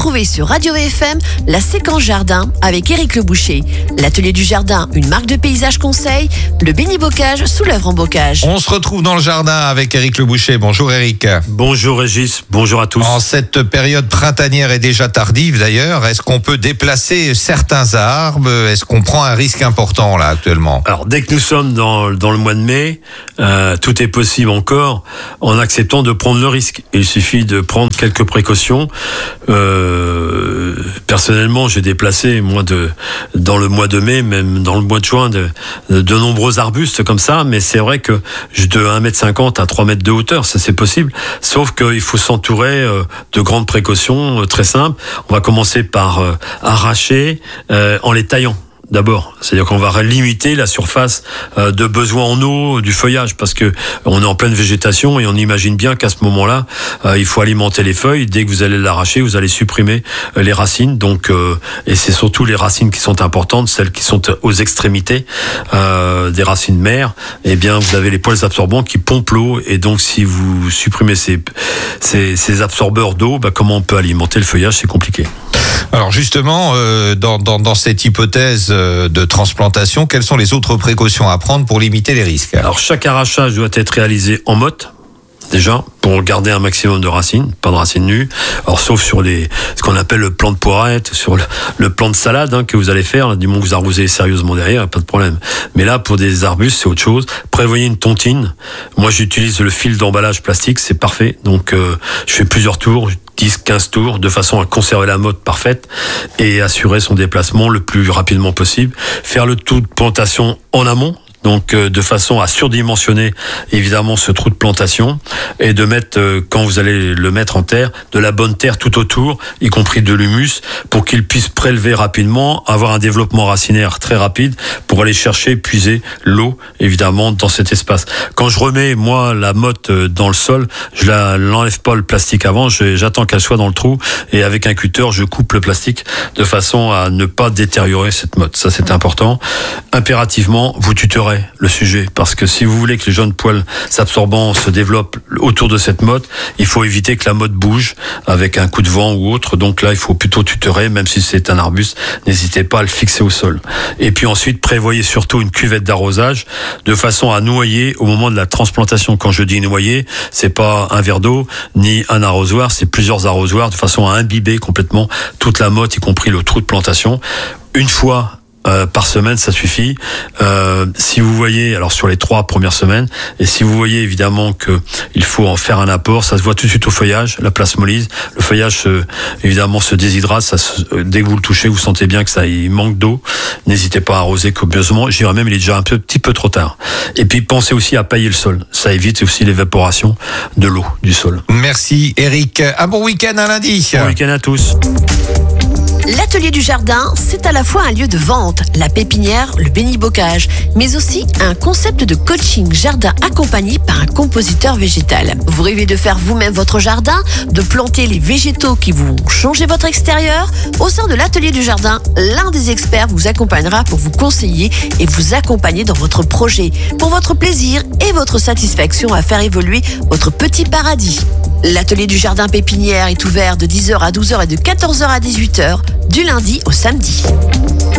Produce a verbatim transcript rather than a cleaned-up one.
Retrouvez sur Radio F M la séquence jardin avec Éric Le Boucher. L'atelier du jardin, une marque de paysage conseil, le bénibocage sous l'œuvre en bocage. On se retrouve dans le jardin avec Éric Le Boucher. Bonjour Éric. Bonjour Régis, bonjour à tous. En cette période printanière et déjà tardive d'ailleurs, est-ce qu'on peut déplacer certains arbres? Est-ce qu'on prend un risque important là actuellement? Alors dès que nous sommes dans, dans le mois de mai, euh, tout est possible encore en acceptant de prendre le risque. Il suffit de prendre quelques précautions. Euh, personnellement, j'ai déplacé moi de dans le mois de mai, même dans le mois de juin, de, de, de nombreux arbustes comme ça, mais c'est vrai que de un mètre cinquante à trois mètres de hauteur, ça c'est possible, sauf qu'il faut s'entourer euh, de grandes précautions euh, très simples. On va commencer par euh, arracher euh, en les taillant. D'abord, c'est-à-dire qu'on va limiter la surface euh, de besoin en eau du feuillage, parce que on est en pleine végétation et on imagine bien qu'à ce moment-là, euh, il faut alimenter les feuilles. Dès que vous allez l'arracher, vous allez supprimer euh, les racines. Donc, euh, et c'est surtout les racines qui sont importantes, celles qui sont aux extrémités euh, des racines mères. Eh bien, vous avez les poils absorbants qui pompent l'eau, et donc si vous supprimez ces ces, ces absorbeurs d'eau, bah, comment on peut alimenter le feuillage? C'est compliqué. Alors justement, euh, dans, dans, dans cette hypothèse euh, de transplantation, quelles sont les autres précautions à prendre pour limiter les risques? Alors chaque arrachage doit être réalisé en motte, déjà, pour garder un maximum de racines, pas de racines nues. Alors sauf sur les, ce qu'on appelle le plan de poirette, sur le, le plan de salade hein, que vous allez faire, du moment que vous arrosez sérieusement derrière, pas de problème. Mais là, pour des arbustes, c'est autre chose. Prévoyez une tontine. Moi, j'utilise le fil d'emballage plastique, c'est parfait. Donc, euh, je fais plusieurs tours, dix, quinze tours, de façon à conserver la motte parfaite et assurer son déplacement le plus rapidement possible. Faire le trou de plantation en amont, donc euh, de façon à surdimensionner évidemment ce trou de plantation, et de mettre, euh, quand vous allez le mettre en terre, de la bonne terre tout autour, y compris de l'humus, pour qu'il puisse prélever rapidement, avoir un développement racinaire très rapide, pour aller chercher, puiser l'eau évidemment dans cet espace. Quand je remets moi la motte euh, dans le sol, je la l'enlève pas le plastique avant, je, j'attends qu'elle soit dans le trou, et avec un cutter je coupe le plastique de façon à ne pas détériorer cette motte. Ça c'est important. Impérativement, vous tuterez le sujet, parce que si vous voulez que les jeunes poils absorbants se développent autour de cette motte, il faut éviter que la motte bouge avec un coup de vent ou autre. Donc là, il faut plutôt tutorer, même si c'est un arbuste, n'hésitez pas à le fixer au sol. Et puis ensuite, prévoyez surtout une cuvette d'arrosage de façon à noyer au moment de la transplantation. Quand je dis noyer, c'est pas un verre d'eau ni un arrosoir, c'est plusieurs arrosoirs de façon à imbiber complètement toute la motte, y compris le trou de plantation. Une fois Euh, par semaine, ça suffit. Euh, si vous voyez, alors sur les trois premières semaines, et si vous voyez évidemment que il faut en faire un apport, ça se voit tout de suite au feuillage, la plasmolyse. Le feuillage, se, évidemment, se déshydrate. Ça se, dès que vous le touchez, vous sentez bien que ça, il manque d'eau. N'hésitez pas à arroser copieusement. Je dirais même, il est déjà un peu, petit peu trop tard. Et puis, pensez aussi à pailler le sol. Ça évite aussi l'évaporation de l'eau du sol. Merci Éric. Un bon week-end à lundi. Bon week-end à tous. L'atelier du jardin, c'est à la fois un lieu de vente, la pépinière, le bénibocage, mais aussi un concept de coaching jardin accompagné par un compositeur végétal. Vous rêvez de faire vous-même votre jardin, de planter les végétaux qui vont changer votre extérieur? Au sein de l'atelier du jardin, l'un des experts vous accompagnera pour vous conseiller et vous accompagner dans votre projet, pour votre plaisir et votre satisfaction à faire évoluer votre petit paradis. L'atelier du jardin pépinière est ouvert de dix heures à douze heures et de quatorze heures à dix-huit heures, du lundi au samedi.